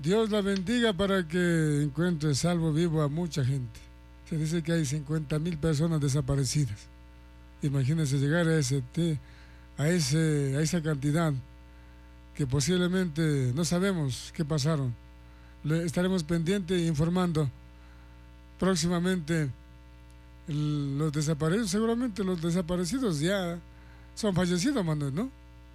Dios la bendiga para que encuentre salvo vivo a mucha gente. Se dice que hay 50,000 personas desaparecidas. Imagínense llegar a esa cantidad que posiblemente no sabemos qué pasaron. Estaremos pendientes e informando próximamente los desaparecidos. Seguramente los desaparecidos ya son fallecidos, Manuel, ¿no?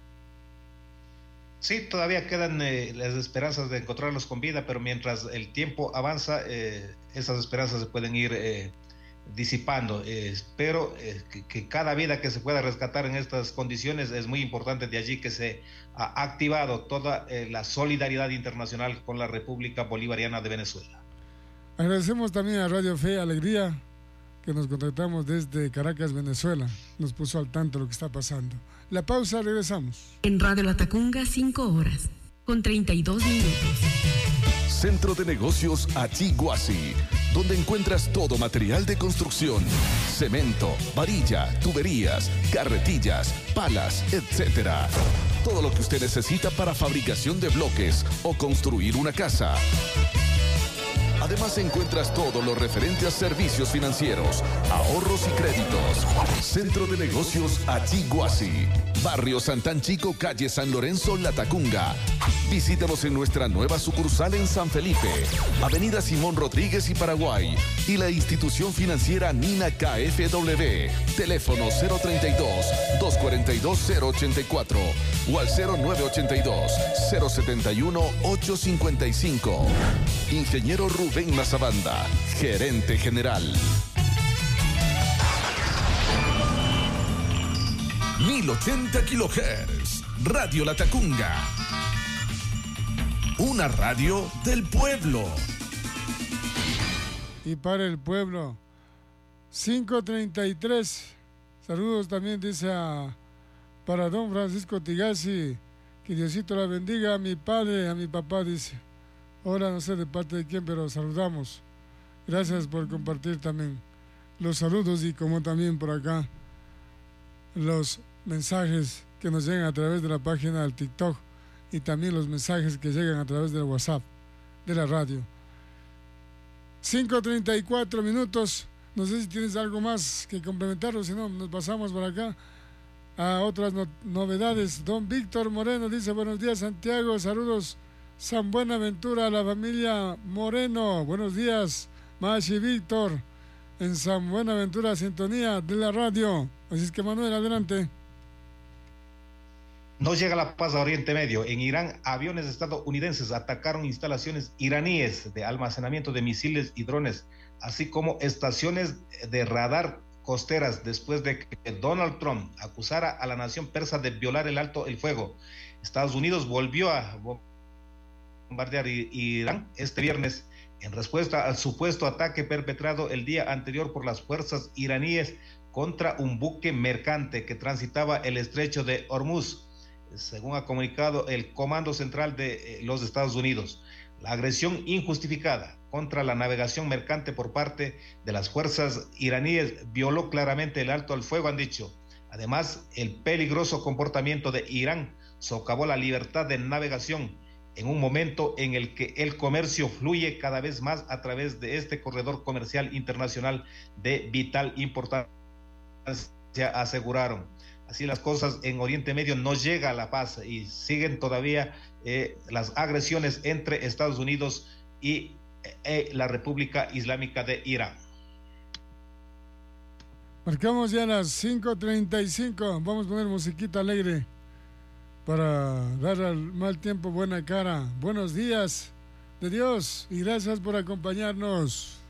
Sí, todavía quedan las esperanzas de encontrarlos con vida, pero mientras el tiempo avanza, esas esperanzas se pueden ir disipando. Espero que cada vida que se pueda rescatar en estas condiciones es muy importante. De allí que se ha activado toda la solidaridad internacional con la República Bolivariana de Venezuela. Agradecemos también a Radio Fe y Alegría, que nos contactamos desde Caracas, Venezuela. Nos puso al tanto de lo que está pasando. La pausa, regresamos. En Radio La Tacunga, 5 horas, con 32 minutos. Centro de Negocios Achiguasi, donde encuentras todo material de construcción, cemento, varilla, tuberías, carretillas, palas, etc. Todo lo que usted necesita para fabricación de bloques o construir una casa. Además encuentras todo lo referente a servicios financieros, ahorros y créditos. Centro de Negocios Achiguasi, Barrio Santán Chico, calle San Lorenzo, La Tacunga. Visítanos en nuestra nueva sucursal en San Felipe, Avenida Simón Rodríguez y Paraguay, y la institución financiera Nina KFW. Teléfono 032-242-084 o al 0982-071-855. Ingeniero Rubén Mazabanda, gerente general. 1080 kHz, Radio La Tacunga. Una radio del pueblo. Y para el pueblo, 5:33. Saludos también, dice para don Francisco Tigasi. Que Diosito la bendiga a mi padre, a mi papá, dice. Ahora no sé de parte de quién, pero saludamos. Gracias por compartir también los saludos y como también por acá los mensajes que nos llegan a través de la página del TikTok y también los mensajes que llegan a través del WhatsApp de la radio. 5:34 minutos. No sé si tienes algo más que complementar o si no, nos pasamos por acá a otras novedades. Don Víctor Moreno dice: buenos días, Santiago, saludos San Buenaventura a la familia Moreno. Buenos días, Machi Víctor, en San Buenaventura, sintonía de la radio. Así es que, Manuel, adelante. No llega la paz a Oriente Medio. En Irán, aviones estadounidenses atacaron instalaciones iraníes de almacenamiento de misiles y drones, así como estaciones de radar costeras, después de que Donald Trump acusara a la nación persa de violar el alto el fuego. Estados Unidos volvió a bombardear Irán este viernes en respuesta al supuesto ataque perpetrado el día anterior por las fuerzas iraníes contra un buque mercante que transitaba el estrecho de Hormuz, según ha comunicado el Comando Central de los Estados Unidos. La agresión injustificada contra la navegación mercante por parte de las fuerzas iraníes violó claramente el alto al fuego, han dicho. Además, el peligroso comportamiento de Irán socavó la libertad de navegación en un momento en el que el comercio fluye cada vez más a través de este corredor comercial internacional de vital importancia, aseguraron. Así las cosas en Oriente Medio, no llega a la paz y siguen todavía las agresiones entre Estados Unidos y la República Islámica de Irán. Marcamos ya las 5:35. Vamos a poner musiquita alegre para dar al mal tiempo buena cara. Buenos días de Dios y gracias por acompañarnos.